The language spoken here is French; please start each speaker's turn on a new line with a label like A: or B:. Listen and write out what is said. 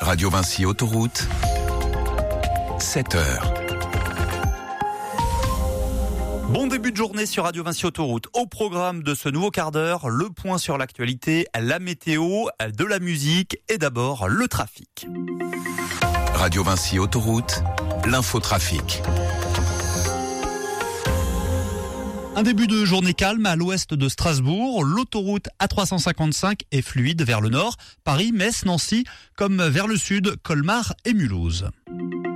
A: Radio Vinci Autoroute, 7 heures.
B: Bon début de journée sur Radio Vinci Autoroute. Au programme de ce nouveau quart d'heure, le point sur l'actualité, la météo, de la musique et d'abord le trafic.
A: Radio Vinci Autoroute, l'infotrafic.
B: Un début de journée calme à l'ouest de Strasbourg. L'autoroute A355 est fluide vers le nord, Paris, Metz, Nancy, comme vers le sud, Colmar et Mulhouse.